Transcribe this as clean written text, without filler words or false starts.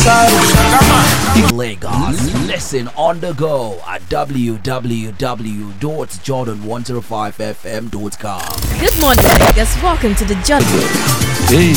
Lagos. Listen on the go at www.jordan105fm.com. Good morning, Lagos. Welcome to the Jordan. Hey,